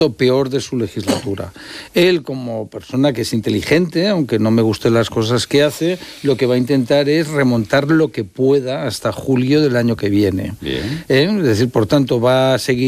peor de su legislatura. Él, como persona que es inteligente, aunque no me gusten las cosas que hace, lo que va a intentar es remontar lo que pueda hasta julio del año que viene. Bien. Es decir, por tanto, va a seguir